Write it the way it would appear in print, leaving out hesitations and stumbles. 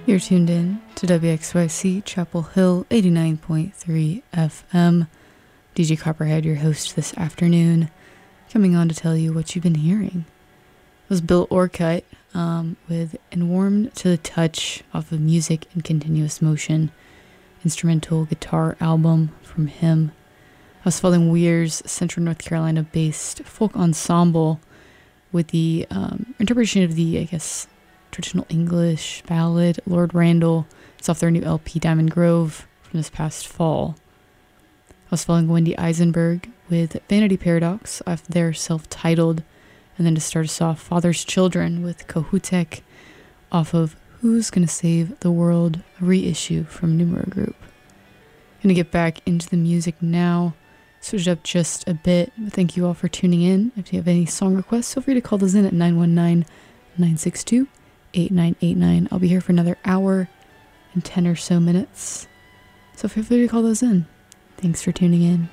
You're tuned in to WXYC Chapel Hill 89.3 FM. DJ Copperhead, your host this afternoon, coming on to tell you what you've been hearing. It was Bill Orcutt with And Warmed to the Touch off of Music in Continuous Motion, instrumental guitar album from him. I was following Weir's Central North Carolina based folk ensemble with the interpretation of the, traditional English ballad Lord Randall. It's off their new LP Diamond Grove from this past fall. I was following Wendy Eisenberg with Vanity Paradox off their self-titled, and then to start us off, Father's Children with Kohutek off of Who's Gonna Save the World, a reissue from Numero Group. Gonna get back into the music now, switch it up just a bit. Thank you all for tuning in. If you have any song requests, feel free to call those in at 919-962-8989. I'll be here for another hour and 10 or so minutes, so feel free to call those in. Thanks for tuning in.